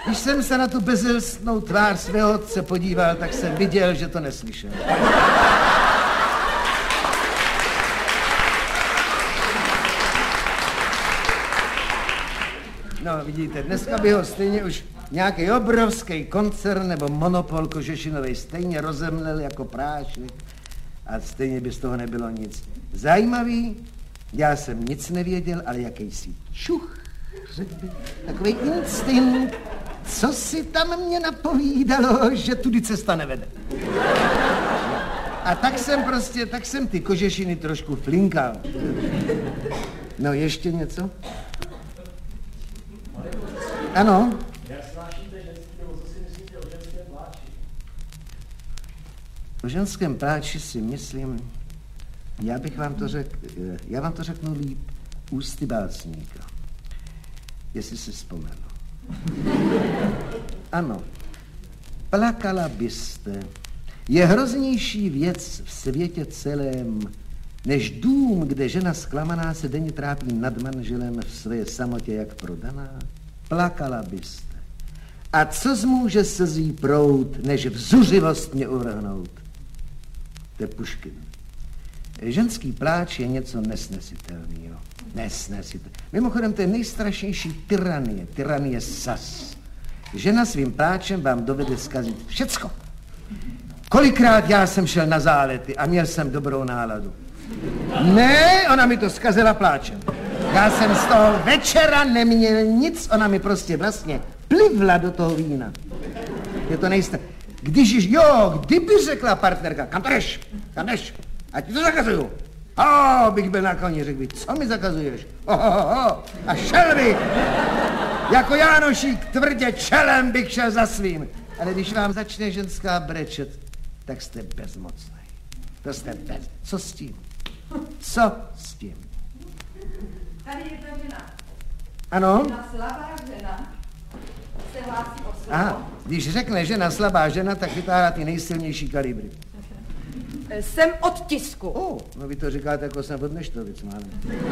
Když jsem se na tu bezelstnou tvář svého otce podíval, tak jsem viděl, že to neslyšel. No, vidíte, dneska by ho stejně už nějaký obrovský koncern nebo monopol kožešinovej stejně rozemlel jako prášek a stejně by z toho nebylo nic. Zajímavý, já jsem nic nevěděl, ale jakýsi čuch, takový instinkt, co si tam mě napovídalo, že tudy cesta nevede. A tak jsem ty kožešiny trošku flinkal. No, ještě něco? Ano? Jak snášíte ženský, nebo co si myslíte o ženském pláči? O ženském pláči si myslím, já vám to řeknu líp ústy básníka, jestli si vzpomenu. Ano, plakala byste, je hroznější věc v světě celém, než dům, kde žena zklamaná se denně trápí nad manželem v své samotě jak prodaná. Plakala byste. A co zmůže slzí proud, než vzuřivost mě uvrhnout? To je Puškin. Ženský pláč je něco nesnesitelného. Nesnesitelného. Mimochodem, to je nejstrašnější tyranie sas. Žena svým pláčem vám dovede zkazit všecko. Kolikrát já jsem šel na zálety a měl jsem dobrou náladu. Ne, ona mi to zkazila pláčem. Já jsem z toho večera neměl nic, ona mi prostě vlastně plivla do toho vína. Je to kdyby řekla partnerka, kam to jdeš? Kam jdeš? A ti to zakazuju. Bych byl na koni, řekl bych, co mi zakazuješ? A šel bych. Jako Jánošík tvrdě čelem bych šel za svým. Ale když vám začne ženská brečet, tak jste bezmocný. To jste Co s tím? Co s tím? Tady je ta žena. Ano? Žena, slabá žena se hlásí o slovo. Aha, když řekne žena slabá žena, tak vytáhá ty nejsilnější kalibry. Jsem od tisku. No vy to říkáte, jako jsem od Neštovic, málem.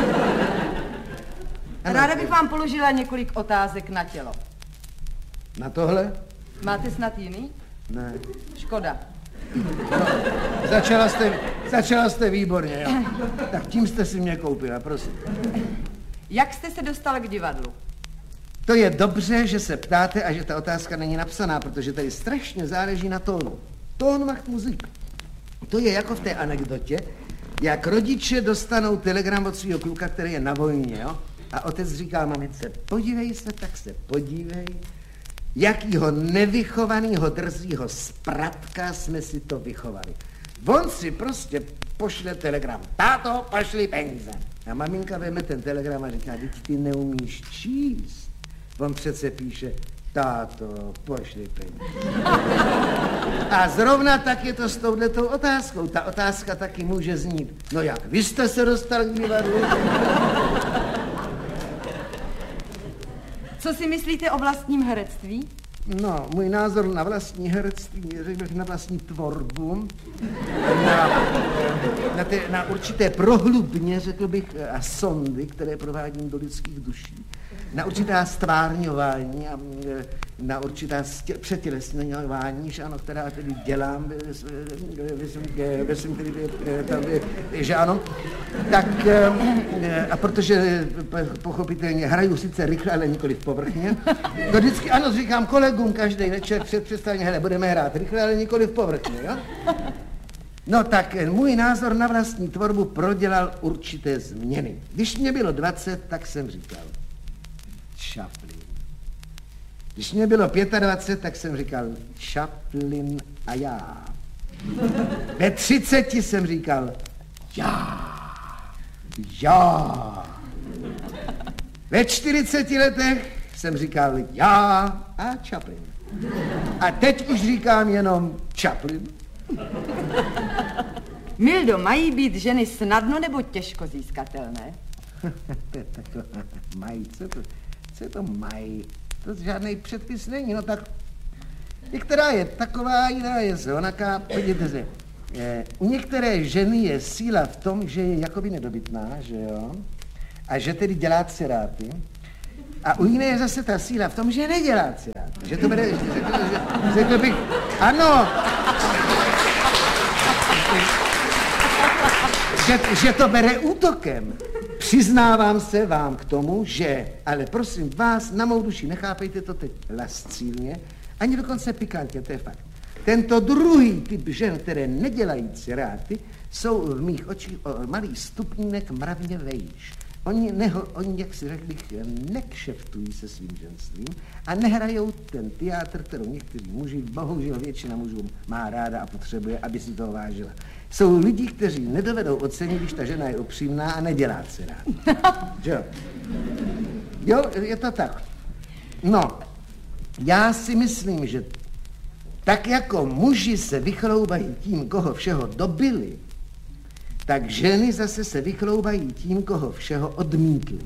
Ráda bych vám položila několik otázek na tělo. Na tohle? Máte snad jiný? Ne. Škoda. No, začala jste výborně, jo. Tak tím jste si mě koupila, prosím. Jak jste se dostal k divadlu? To je dobře, že se ptáte a že ta otázka není napsaná, protože tady strašně záleží na tónu. Tón macht muzik. To je jako v té anekdotě, jak rodiče dostanou telegram od svého kluka, který je na vojně, jo? A otec říká mamince, podívej se, tak se podívej, jakýho nevychovanýho drzího spratka jsme si to vychovali. On si prostě pošle telegram. Táto, pošli peníze. A maminka veme ten telegram a říká, teď ty neumíš číst. On přece píše, táto, pošli peníze. A zrovna tak je to s touhletou otázkou. Ta otázka taky může znít. No jak, vy jste se dostal k divadlu? Co si myslíte o vlastním herectví? No, můj názor na vlastní herectví, řekl bych na vlastní tvorbu, na určité prohlubně, řekl bych, a sondy, které provádím do lidských duší, na určitá stvárňování a na určitá přetělesňování, že ano, která tedy dělám, že ano, tak a protože pochopitelně hraju sice rychle, ale nikoliv povrchně, to vždycky ano říkám kolegům každý večer před představením, hele, budeme hrát rychle, ale nikoliv povrchně, jo? No tak můj názor na vlastní tvorbu prodělal určité změny. Když mě bylo 20, tak jsem říkal Chaplin. Když mě bylo 25, tak jsem říkal Chaplin a já. Ve 30 jsem říkal já. Ve 40 letech jsem říkal já a Chaplin. A teď už říkám jenom Chaplin. Mildo, mají být ženy snadno nebo těžko získatelné? To je taková, mají, co to mají? To žádný předpis není, no tak některá je taková, jiná je onaká, podívejte se. U některé ženy je síla v tom, že je jakoby nedobytná, že jo? A že tedy dělá ciráty. A u jiné je zase ta síla v tom, že nedělá cirát. Že to bere, řekl bych, ano. Že to bere útokem. Přiznávám se vám k tomu, že, ale prosím vás, na mou duši, nechápejte to teď lascivně, ani dokonce pikantně, to je fakt. Tento druhý typ žen, které nedělají ciráty, jsou v mých očích o malý stupnínek mravně vejš. Oni, jak si řekl bych, nekšeftují se svým ženstvím a nehrajou ten teátr, kterou někteří muži, bohužel většina mužů má ráda a potřebuje, aby si toho vážila. Jsou lidi, kteří nedovedou ocenit, když ta žena je upřímná a nedělá cirát. Jo? Jo, je to tak. No, já si myslím, že tak jako muži se vychloubají tím, koho všeho dobili, tak ženy zase se vychloubají tím, koho všeho odmítli.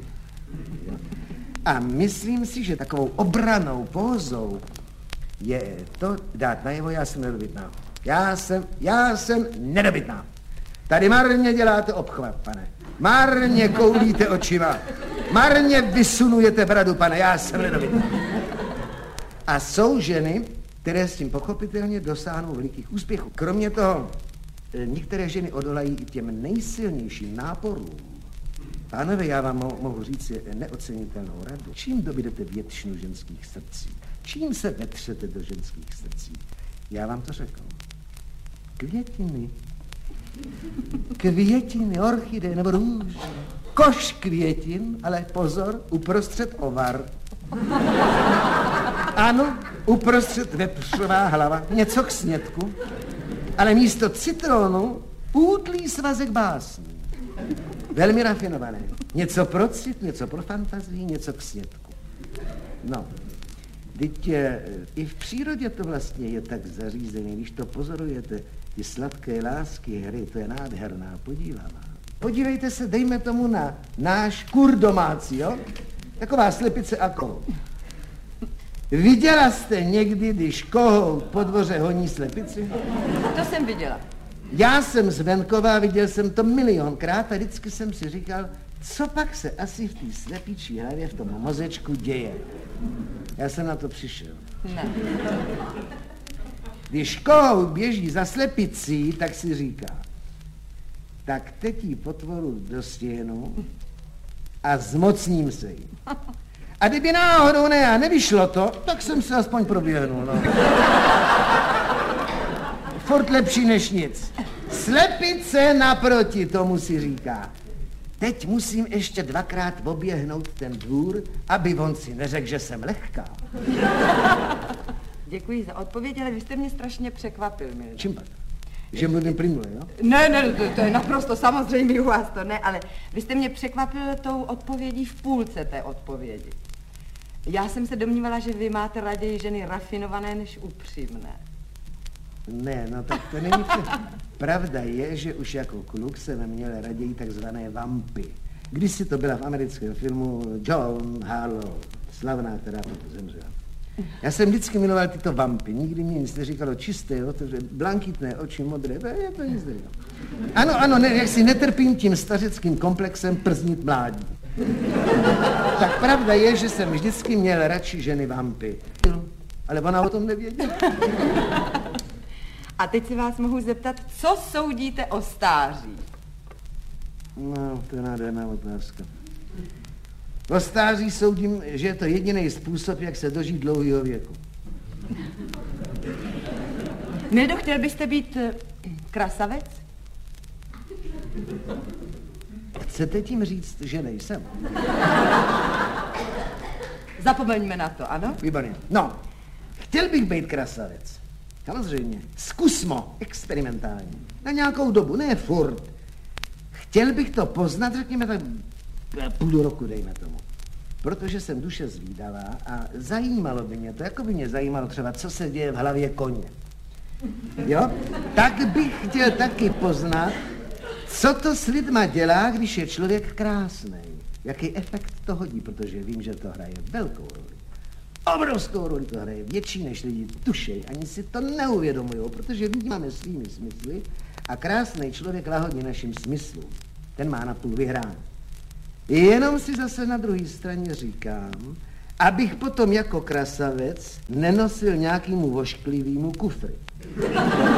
A myslím si, že takovou obranou pózou je to dát najevo, já jsem nedobytná. Já jsem nedobytná. Tady marně děláte obchvat, pane. Marně koulíte očima. Marně vysunujete bradu, pane, já jsem nedobytná. A jsou ženy, které s tím pochopitelně dosáhnou velikých úspěchů. Kromě toho, některé ženy odolají i těm nejsilnějším náporům. Pánové, já vám mohu říct neocenitelnou radu. Čím dobydete většinu ženských srdcí? Čím se vetřete do ženských srdcí? Já vám to řeknu. Květiny. Květiny, orchideje nebo růže. Koš květin, ale pozor, uprostřed ovar. Ano, uprostřed vepřová hlava, něco k snědku, ale místo citronu útlý svazek básní. Velmi rafinované. Něco pro cit, něco pro fantazii, něco k snědku. No, teď i v přírodě to vlastně je tak zařízené, když to pozorujete, ty sladké lásky hry, to je nádherná, podívaná. Podívejte se, dejme tomu na náš kur domácí, jo? Taková slepice a kohout. Viděla jste někdy, když kohout po dvoře honí slepici? To jsem viděla. Já jsem z venkova, viděl jsem to milionkrát a vždycky jsem si říkal, co pak se asi v té slepičí hlavě, v tom mozečku děje. Já jsem na to přišel. Ne. Když kohout běží za slepicí, tak si říká, tak teď jí potvoru do stěnu a zmocním se jí. A kdyby náhodou ne a nevyšlo to, tak jsem se aspoň proběhnul, no. Furt lepší než nic. Slepice naproti, tomu si říká. Teď musím ještě dvakrát oběhnout ten dvůr, aby on si neřekl, že jsem lehká. Děkuji za odpověď, ale vy jste mě strašně překvapil, Mildo. Čím pak? Že mluvím plynule, jo? Ne, to je naprosto samozřejmě u vás to ne, ale vy jste mě překvapil tou odpovědí v půlce té odpovědi. Já jsem se domnívala, že vy máte raději ženy rafinované než upřímné. Ne, no tak to není to. Pravda je, že už jako kluk jsem měl raději takzvané vampy. Kdysi to byla v americkém filmu John Harlow, slavná, která potom zemřela. Já jsem vždycky miloval tyto vampy, nikdy mě nic neříkalo čisté, otevře, blankitné oči, modré, to nic neříkalo. Ano, ne, jak si netrpím tím stařeckým komplexem prznit mládí. Tak pravda je, že jsem vždycky měl radši ženy vampy. Ale ona o tom nevěděla. A teď si vás mohu zeptat, co soudíte o stáří? No, to je nádherná otázka. O stáří soudím, že je to jediný způsob, jak se dožít dlouhého věku. Mildo, chtěl byste být krasavec? Chcete tím říct, že nejsem? Zapomeňme na to, ano? Výborně. No, chtěl bych být krasavec. Samozřejmě. Zkusmo, experimentálně. Na nějakou dobu, ne furt. Chtěl bych to poznat, řekněme tak půl roku, dejme tomu. Protože jsem duše zvídavá a zajímalo by mě to, jako by mě zajímalo třeba, co se děje v hlavě koně. Jo? Tak bych chtěl taky poznat, co to s lidma dělá, když je člověk krásný. Jaký efekt to hodí, protože vím, že to hraje velkou roli. Obrovskou roli to hraje, větší než lidi tušej, ani si to neuvědomujou, protože vnímáme svými smysly a krásný člověk lahodí našim smyslům. Ten má napůl vyhrán. Jenom si zase na druhé straně říkám, abych potom jako krasavec nenosil nějakému vošklivýmu kufry.